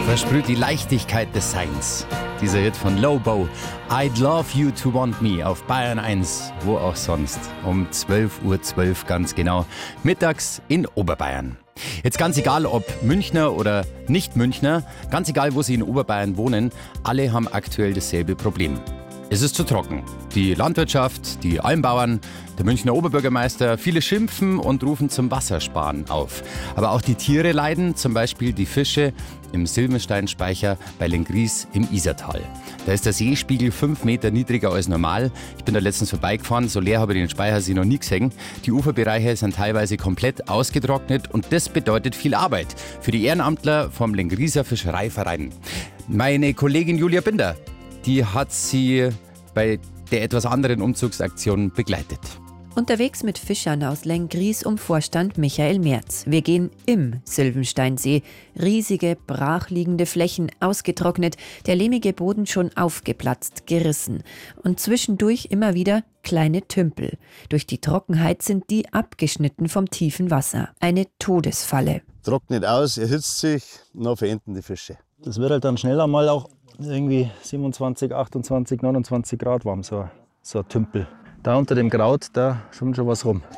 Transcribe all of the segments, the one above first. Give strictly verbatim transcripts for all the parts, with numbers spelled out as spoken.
versprüht die Leichtigkeit des Seins. Dieser Hit von Lobo, I'd Love You to Want Me auf Bayern eins, wo auch sonst, um zwölf Uhr zwölf ganz genau, mittags in Oberbayern. Jetzt ganz egal, ob Münchner oder Nicht-Münchner, ganz egal, wo sie in Oberbayern wohnen, alle haben aktuell dasselbe Problem. Es ist zu trocken. Die Landwirtschaft, die Almbauern, der Münchner Oberbürgermeister, viele schimpfen und rufen zum Wassersparen auf. Aber auch die Tiere leiden, zum Beispiel die Fische im Silvensteinspeicher bei Lenggries im Isartal. Da ist der Seespiegel fünf Meter niedriger als normal. Ich bin da letztens vorbeigefahren, so leer habe ich den Speicher noch nie gesehen. Die Uferbereiche sind teilweise komplett ausgetrocknet und das bedeutet viel Arbeit für die Ehrenamtler vom Lengrieser Fischereiverein. Meine Kollegin Julia Binder, die hat sie bei der etwas anderen Umzugsaktion begleitet. Unterwegs mit Fischern aus Lenggries um Vorstand Michael Merz. Wir gehen im Silvensteinsee. Riesige, brachliegende Flächen, ausgetrocknet, der lehmige Boden schon aufgeplatzt, gerissen. Und zwischendurch immer wieder kleine Tümpel. Durch die Trockenheit sind die abgeschnitten vom tiefen Wasser. Eine Todesfalle. Trocknet aus, erhitzt sich, und dann verenden die Fische. Das wird halt dann schneller mal auch irgendwie siebenundzwanzig, achtundzwanzig, neunundzwanzig Grad warm, so, so ein Tümpel. Da unter dem Kraut, da schwimmt schon was rum.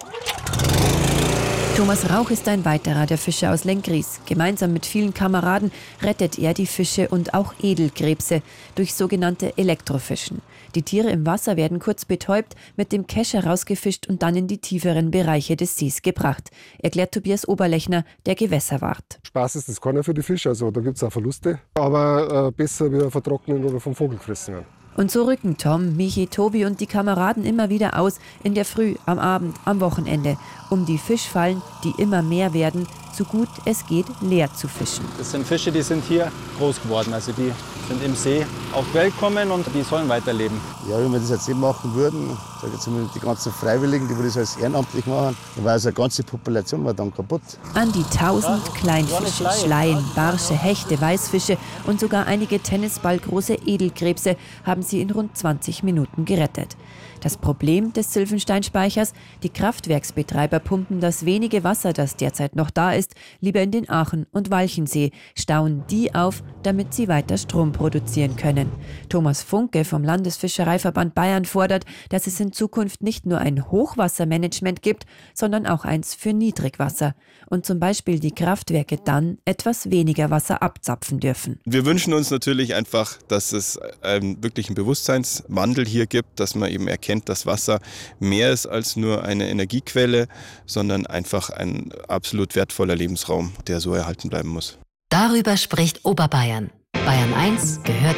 Thomas Rauch ist ein weiterer der Fischer aus Lenggries. Gemeinsam mit vielen Kameraden rettet er die Fische und auch Edelkrebse durch sogenannte Elektrofischen. Die Tiere im Wasser werden kurz betäubt, mit dem Kescher rausgefischt und dann in die tieferen Bereiche des Sees gebracht, erklärt Tobias Oberlechner, der Gewässerwart. Spaß ist das keiner für die Fische, also da gibt es auch Verluste. Aber äh, besser wieder vertrocknen oder vom Vogel gefressen werden. Und so rücken Tom, Michi, Tobi und die Kameraden immer wieder aus, in der Früh, am Abend, am Wochenende, um die Fischfallen, die immer mehr werden, so gut es geht, leer zu fischen. Das sind Fische, die sind hier groß geworden, also die sind im See auf die Welt gekommen und die sollen weiterleben. Ja, wenn wir das jetzt nicht machen würden, sage ich zumindest die ganzen Freiwilligen, die das als ehrenamtlich machen, dann wäre unsere ganze Population war dann kaputt. An die tausend Kleinfische, Schleien, Barsche, Hechte, Weißfische und sogar einige tennisballgroße Edelkrebse haben sie in rund zwanzig Minuten gerettet. Das Problem des Silvensteinspeichers: die Kraftwerksbetreiber pumpen das wenige Wasser, das derzeit noch da ist, lieber in den Aachen- und Walchensee, stauen die auf, damit sie weiter Strom produzieren können. Thomas Funke vom Landesfischereiverband Bayern fordert, dass es in Zukunft nicht nur ein Hochwassermanagement gibt, sondern auch eins für Niedrigwasser und zum Beispiel die Kraftwerke dann etwas weniger Wasser abzapfen dürfen. Wir wünschen uns natürlich einfach, dass es einen wirklichen Bewusstseinswandel hier gibt, dass man eben erkennt, dass Wasser mehr ist als nur eine Energiequelle, sondern einfach ein absolut wertvoller Lebensraum, der so erhalten bleiben muss. Darüber spricht Oberbayern. Bayern eins gehört